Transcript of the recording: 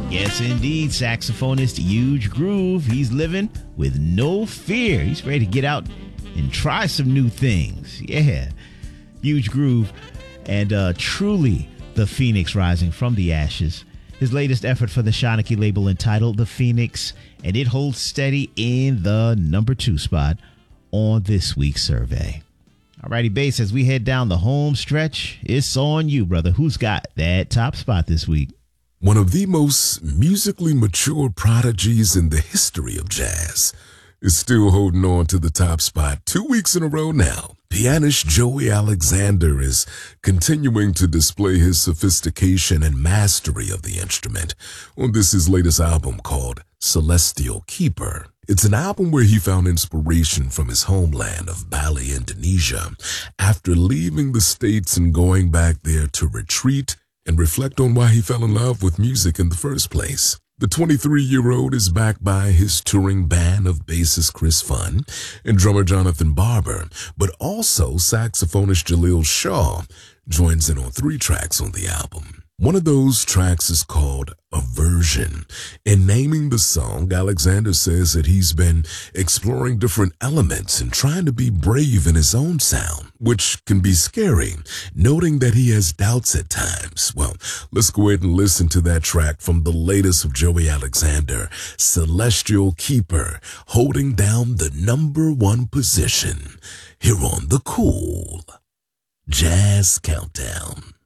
Yes, indeed, saxophonist Huge Groove. He's living with no fear. He's ready to get out and try some new things. Yeah, Huge Groove and truly the Phoenix rising from the ashes. His latest effort for the Shanachie label entitled The Phoenix, and it holds steady in the number 2 spot on this week's survey. Alrighty, Bass, as we head down the home stretch, it's on you, brother. Who's got that top spot this week? One of the most musically mature prodigies in the history of jazz is still holding on to the top spot 2 weeks in a row now. Pianist Joey Alexander is continuing to display his sophistication and mastery of the instrument on his latest album called Celestial Keeper. It's an album where he found inspiration from his homeland of Bali, Indonesia, after leaving the States and going back there to retreat and reflect on why he fell in love with music in the first place. The 23-year-old is backed by his touring band of bassist Chris Funn and drummer Jonathan Barber, but also saxophonist Jaleel Shaw joins in on 3 tracks on the album. One of those tracks is called Aversion. In naming the song, Alexander says that he's been exploring different elements and trying to be brave in his own sound, which can be scary, noting that he has doubts at times. Well, let's go ahead and listen to that track from the latest of Joey Alexander, Celestial Keeper, holding down the number 1 position here on the Cool Jazz Countdown.